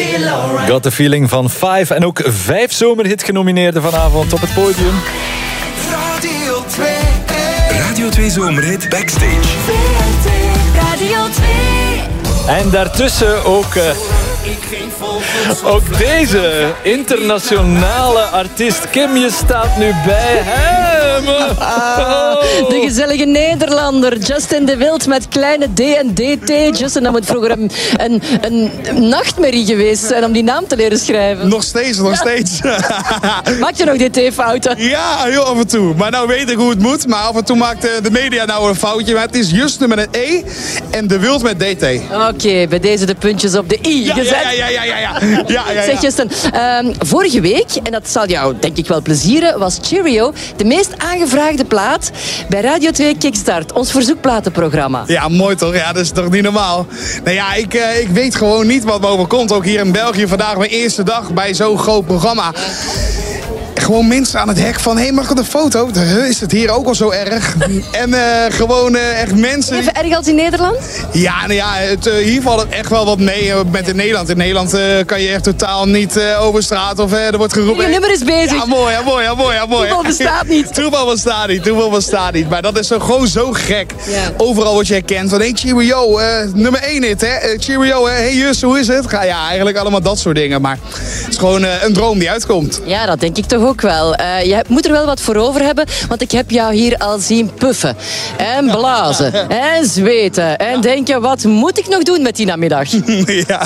Got the Feeling van 5 en ook 5 zomerhit genomineerden vanavond op het podium. Radio 2. Radio 2 zomerhit Backstage. Radio 2. En daartussen ook deze internationale artiest. Kim, je staat nu bij hem. De gezellige Nederlander Justin de Wild met kleine D en DT. Justin, dat moet vroeger een nachtmerrie geweest zijn om die naam te leren schrijven. Nog steeds. Maak je nog DT-fouten? Ja, heel af en toe. Maar nou weet ik hoe het moet. Maar af en toe maakt de media nou een foutje. Maar het is Justin met een E en de Wild met DT. Oké, bij deze de puntjes op de I gezet. Ja. Zeg Justin, vorige week, en dat zal jou denk ik wel plezieren, was Cheerio de meest aangevraagde plaat bij Radio 2 Kickstart, ons verzoekplatenprogramma. Ja, mooi toch? Ja, dat is toch niet normaal? Nou ja, ik weet gewoon niet wat me overkomt. Ook hier in België vandaag mijn eerste dag bij zo'n groot programma. Gewoon mensen aan het hek van, hé, mag ik een foto? Is het hier ook al zo erg? En gewoon echt mensen... Even erg als in Nederland? Ja, nou ja, hier valt het echt wel wat mee met in Nederland. In Nederland kan je echt totaal niet over straat of er wordt geroepen... Je nummer is bezig. Ja, mooi. Toeval bestaat niet. Toeval bestaat niet. Maar dat is gewoon zo gek. Ja. Overal word je herkend van, hey, Cheerio, nummer 1 hit, hè? Cheerio, hey Jus, hoe is het? Ja, eigenlijk allemaal dat soort dingen. Maar het is gewoon een droom die uitkomt. Ja, dat denk ik toch ook wel. Je moet er wel wat voor over hebben, want ik heb jou hier al zien puffen. En blazen. En zweten. En denken, wat moet ik nog doen met die namiddag? Ja.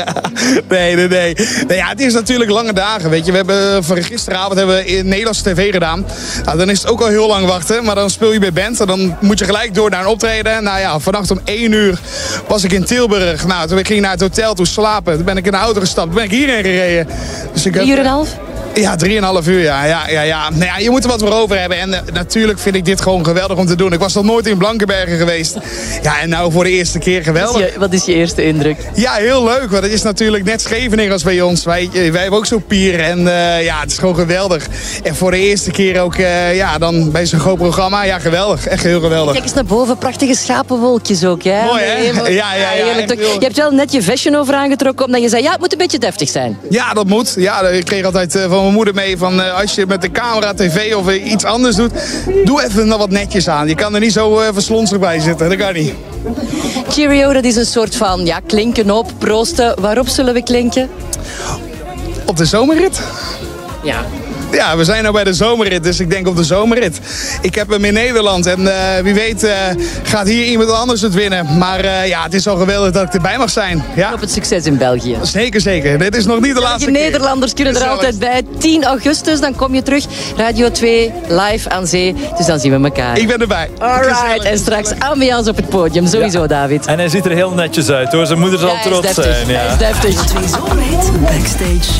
Nee. Nou ja, het is natuurlijk lange dagen, weet je. We hebben gisteravond in Nederlandse tv gedaan. Nou, dan is het ook al heel lang wachten, maar dan speel je bij band. En dan moet je gelijk door naar een optreden. Nou ja, vannacht om 1 uur was ik in Tilburg. Nou, toen ging ik naar het hotel toe slapen. Toen ben ik in de auto gestapt. Toen ben ik hierheen gereden. Dus 3 uur en half? Ja, 3,5 uur, ja. Nou ja, je moet er wat voor over hebben. En natuurlijk vind ik dit gewoon geweldig om te doen. Ik was nog nooit in Blankenbergen geweest. Ja, en nou voor de eerste keer geweldig. Wat is je eerste indruk? Ja, heel leuk. Want het is natuurlijk net Scheveningen als bij ons. Wij hebben ook zo'n pier. En ja, het is gewoon geweldig. En voor de eerste keer ook dan bij zo'n groot programma. Ja, geweldig. Echt heel geweldig. Kijk eens naar boven. Prachtige schapenwolkjes ook, hè? Mooi, hè? Ja. Je hebt wel net je fashion over aangetrokken omdat je zei, ja, het moet een beetje deftig zijn. Ja, dat moet. Ja, ik kreeg altijd van mijn moeder mee van als je met de camera, tv of iets anders doet, doe even nog wat netjes aan. Je kan er niet zo verslonsig bij zitten. Dat kan niet. Cheerio, dat is een soort van klinken op, proosten. Waarop zullen we klinken? Op de zomerrit? Ja. Ja, we zijn nou bij de zomerrit, dus ik denk op de zomerrit. Ik heb hem in Nederland en wie weet gaat hier iemand anders het winnen. Maar het is al geweldig dat ik erbij mag zijn. Ja. Op het succes in België. Zeker. Dit is nog niet de laatste keer. Nederlanders kunnen er altijd bij. 10 augustus, dan kom je terug. Radio 2, live aan zee. Dus dan zien we elkaar. Ik ben erbij. Alright, en straks ambiance op het podium. Sowieso, David. En hij ziet er heel netjes uit, hoor. Zijn moeder zal trots zijn. Hij is deftig. Radio 2 zomerhit Backstage.